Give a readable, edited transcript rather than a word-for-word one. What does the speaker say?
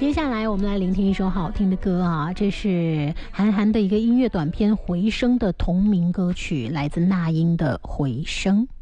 接下来我们来聆听一首好听的歌啊，这是韩寒的一个音乐短片《回声》的同名歌曲，来自那英的《回声》。